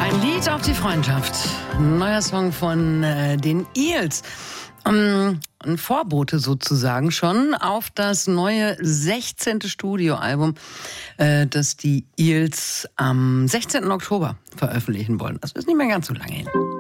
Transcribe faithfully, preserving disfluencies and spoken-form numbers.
Ein Lied auf die Freundschaft. Ein neuer Song von äh, den Eels. Um, ein Vorbote sozusagen schon auf das neue sechzehnte Studioalbum, äh, das die Eels am sechzehnten Oktober veröffentlichen wollen. Das ist nicht mehr ganz so lange hin.